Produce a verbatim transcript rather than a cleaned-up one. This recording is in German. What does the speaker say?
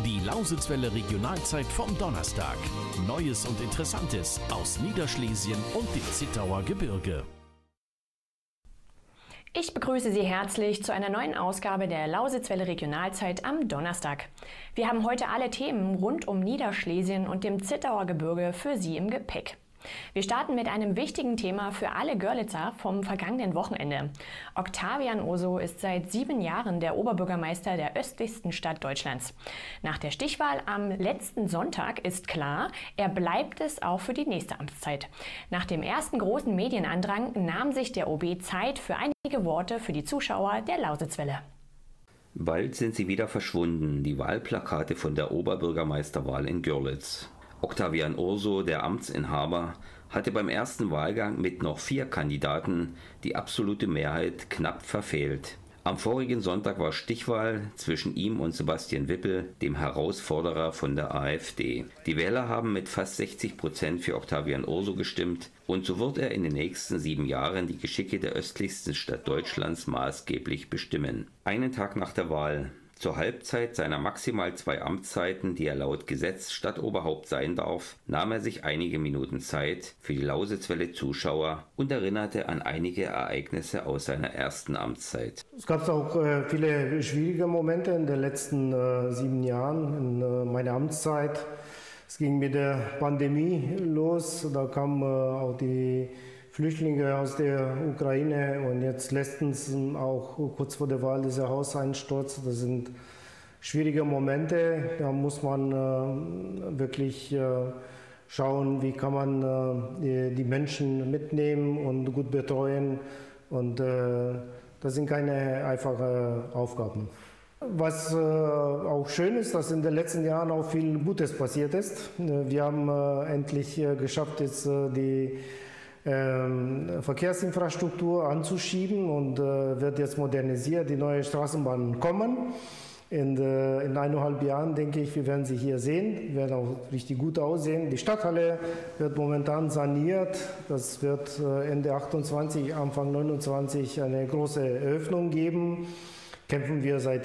Die Lausitzwelle Regionalzeit vom Donnerstag. Neues und Interessantes aus Niederschlesien und dem Zittauer Gebirge. Ich begrüße Sie herzlich zu einer neuen Ausgabe der Lausitzwelle Regionalzeit am Donnerstag. Wir haben heute alle Themen rund um Niederschlesien und dem Zittauer Gebirge für Sie im Gepäck. Wir starten mit einem wichtigen Thema für alle Görlitzer vom vergangenen Wochenende. Octavian Urso ist seit sieben Jahren der Oberbürgermeister der östlichsten Stadt Deutschlands. Nach der Stichwahl am letzten Sonntag ist klar, er bleibt es auch für die nächste Amtszeit. Nach dem ersten großen Medienandrang nahm sich der O B Zeit für einige Worte für die Zuschauer der Lausitzwelle. Bald sind sie wieder verschwunden, die Wahlplakate von der Oberbürgermeisterwahl in Görlitz. Octavian Urso, der Amtsinhaber, hatte beim ersten Wahlgang mit noch vier Kandidaten die absolute Mehrheit knapp verfehlt. Am vorigen Sonntag war Stichwahl zwischen ihm und Sebastian Wippel, dem Herausforderer von der AfD. Die Wähler haben mit fast sechzig Prozent für Octavian Urso gestimmt und so wird er in den nächsten sieben Jahren die Geschicke der östlichsten Stadt Deutschlands maßgeblich bestimmen. Einen Tag nach der Wahl, zur Halbzeit seiner maximal zwei Amtszeiten, die er laut Gesetz Stadtoberhaupt sein darf, nahm er sich einige Minuten Zeit für die Lausitzwelle-Zuschauer und erinnerte an einige Ereignisse aus seiner ersten Amtszeit. Es gab auch äh, viele schwierige Momente in den letzten äh, sieben Jahren in äh, meiner Amtszeit. Es ging mit der Pandemie los, da kamen äh, auch die Flüchtlinge aus der Ukraine und jetzt letztens auch kurz vor der Wahl dieser Hauseinsturz. Das sind schwierige Momente, da muss man äh, wirklich äh, schauen, wie kann man äh, die, die Menschen mitnehmen und gut betreuen und äh, das sind keine einfachen Aufgaben. Was äh, auch schön ist, dass in den letzten Jahren auch viel Gutes passiert ist. Wir haben äh, endlich äh, geschafft, jetzt äh, die Ähm, Verkehrsinfrastruktur anzuschieben und äh, wird jetzt modernisiert. Die neue Straßenbahnen kommen. In, äh, in eineinhalb Jahren, denke ich, wir werden sie hier sehen. Die werden auch richtig gut aussehen. Die Stadthalle wird momentan saniert. Das wird äh, Ende achtundzwanzig, Anfang neunundzwanzig eine große Eröffnung geben. Kämpfen wir seit